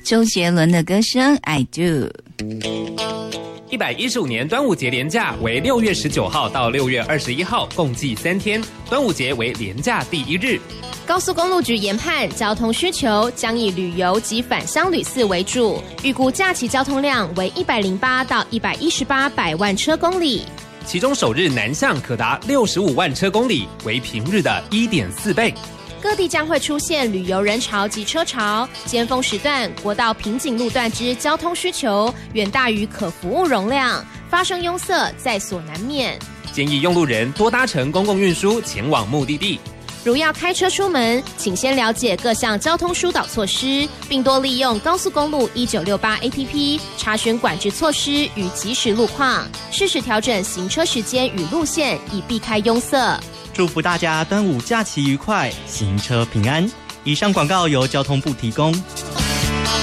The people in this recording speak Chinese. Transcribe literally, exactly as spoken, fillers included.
周杰伦的歌声 I Do。 一百一十五年端午节连假为六月十九号到六月二十一号，共计三天。端午节为连假第一日。 高速公路局研判，交通需求将以旅游及返乡旅次为主，预估假期交通量为一百零八到一百一十八百万车公里。 其中首日南向可达六十五万车公里，为平日的一点四倍。 各地将会出现旅游人潮及车潮，尖峰时段国道瓶颈路段之交通需求远大于可服务容量，发生拥塞在所难免。 建议用路人多搭乘公共运输前往目的地。 如要开车出门，请先了解各项交通疏导措施，并多利用高速公路一九六八 A P P 查询管制措施与即时路况，适时调整行车时间与路线，以避开拥塞。 祝福大家端午假期愉快，行车平安。以上广告由交通部提供。